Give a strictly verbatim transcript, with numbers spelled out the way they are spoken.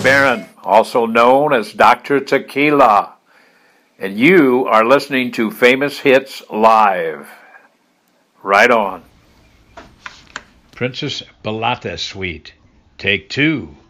Barron, also known as Doctor Tequila, and you are listening to Famous Hits Live. Right on. Princess Balata Suite, take two.